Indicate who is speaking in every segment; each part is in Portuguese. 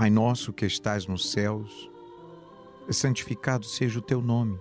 Speaker 1: Pai nosso que estás nos céus, santificado seja o teu nome.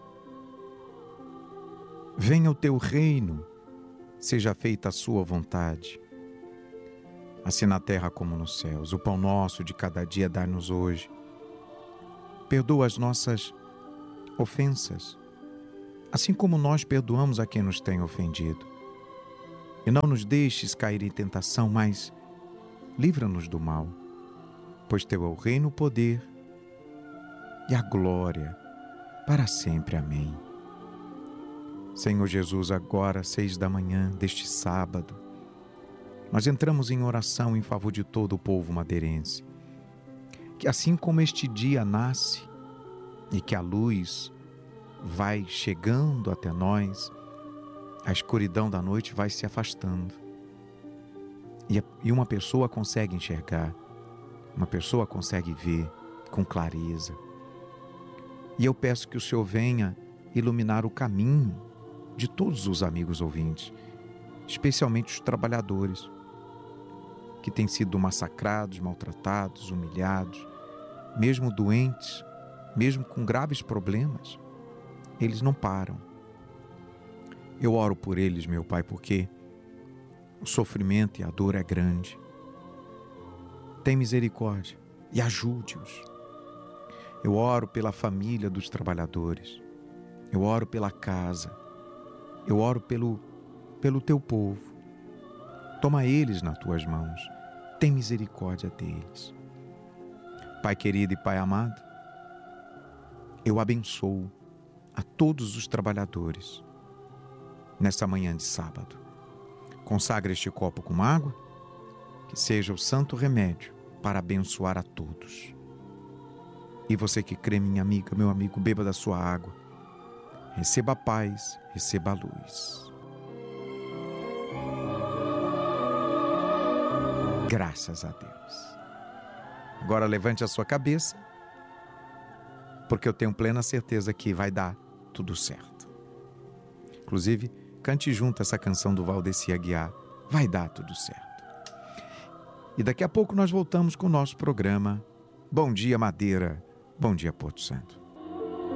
Speaker 1: Venha o teu reino, seja feita a sua vontade, assim na terra como nos céus. O pão nosso de cada dia dá-nos hoje. Perdoa as nossas ofensas, assim como nós perdoamos a quem nos tem ofendido. E não nos deixes cair em tentação, mas livra-nos do mal, pois teu é o reino, o poder e a glória para sempre. Amém. Senhor Jesus, agora, 6 da manhã deste sábado, nós entramos em oração em favor de todo o povo madeirense. Que assim como este dia nasce e que a luz vai chegando até nós, a escuridão da noite vai se afastando. E uma pessoa consegue enxergar, uma pessoa consegue ver com clareza. E eu peço que o Senhor venha iluminar o caminho de todos os amigos ouvintes, especialmente os trabalhadores, que têm sido massacrados, maltratados, humilhados, mesmo doentes, mesmo com graves problemas, eles não param. Eu oro por eles, meu Pai, porque o sofrimento e a dor é grande. Tem misericórdia e ajude-os. Eu oro pela família dos trabalhadores. Eu oro pela casa. Eu oro pelo teu povo. Toma eles nas tuas mãos. Tem misericórdia deles. Pai querido e Pai amado, eu abençoo a todos os trabalhadores nessa manhã de sábado. Consagra este copo com água, que seja o santo remédio para abençoar a todos. E você que crê, minha amiga, meu amigo, beba da sua água. Receba a paz, receba a luz. Graças a Deus. Agora levante a sua cabeça, porque eu tenho plena certeza que vai dar tudo certo. Inclusive, cante junto essa canção do Valdeci Aguiar. Vai dar tudo certo. E daqui a pouco nós voltamos com o nosso programa Bom Dia Madeira, Bom Dia Porto Santo.